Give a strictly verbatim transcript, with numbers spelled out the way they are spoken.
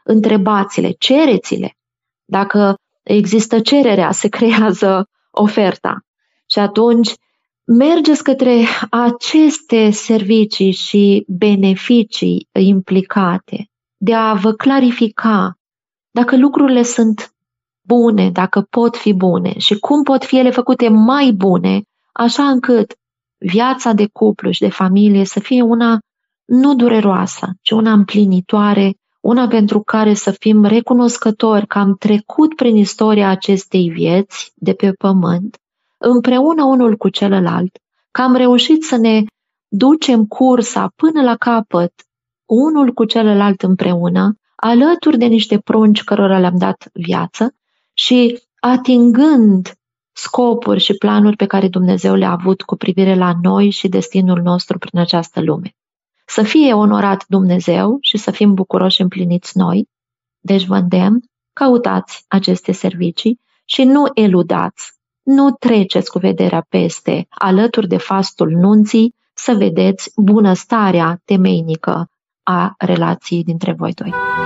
întrebați-le, cereți-le. Dacă există cererea, se creează oferta. Și atunci mergeți către aceste servicii și beneficii implicate de a vă clarifica dacă lucrurile sunt bune, dacă pot fi bune și cum pot fi ele făcute mai bune, așa încât viața de cuplu și de familie să fie una nu dureroasă, ci una împlinitoare, una pentru care să fim recunoscători că am trecut prin istoria acestei vieți de pe pământ, împreună unul cu celălalt, că am reușit să ne ducem cursa până la capăt, unul cu celălalt împreună, alături de niște prunci cărora le-am dat viață și atingând scopuri și planuri pe care Dumnezeu le-a avut cu privire la noi și destinul nostru prin această lume. Să fie onorat Dumnezeu și să fim bucuroși și împliniți noi. Deci vă îndemn, căutați aceste servicii și nu eludați, nu treceți cu vederea peste, alături de fastul nunții, să vedeți bunăstarea temeinică a relației dintre voi doi.